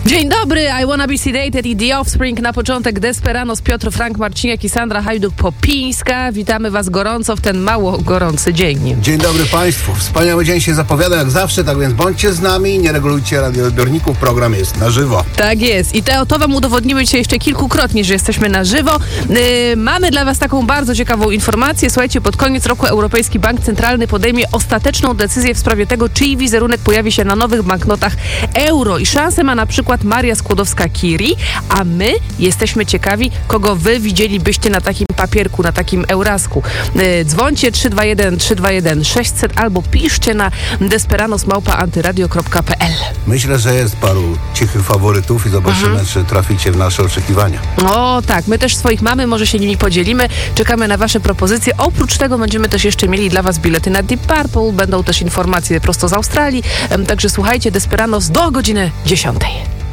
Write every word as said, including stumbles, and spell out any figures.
Dzień dobry, I wanna be sedated i The Offspring. Na początek Desperados, Piotr Frank Marciniak i Sandra Hajduk-Popińska. Witamy was gorąco w ten mało gorący dzień. Dzień dobry Państwu. Wspaniały dzień się zapowiada jak zawsze, tak więc bądźcie z nami, nie regulujcie radioodbiorników, program jest na żywo. Tak jest i to, to wam udowodnimy dzisiaj jeszcze kilkukrotnie, że jesteśmy na żywo. Yy, mamy dla was taką bardzo ciekawą informację. Słuchajcie, pod koniec roku Europejski Bank Centralny podejmie ostateczną decyzję w sprawie tego, czyj wizerunek pojawi się na nowych banknotach euro. I szansę ma na przykład Maria Skłodowska-Curie, a my jesteśmy ciekawi, kogo wy widzielibyście na takim papierku, na takim eurasku. Yy, dzwońcie trzysta dwadzieścia jeden trzysta dwadzieścia jeden sześćset albo piszcie na desperados małpa antyradio kropka pe el. Myślę, że jest paru cichych faworytów i zobaczymy, mhm. czy traficie w nasze oczekiwania. O tak, my też swoich mamy, może się nimi podzielimy. Czekamy na wasze propozycje. Oprócz tego będziemy też jeszcze mieli dla was bilety na Deep Purple. Będą też informacje prosto z Australii. Także słuchajcie Desperados do godziny dziesiątej.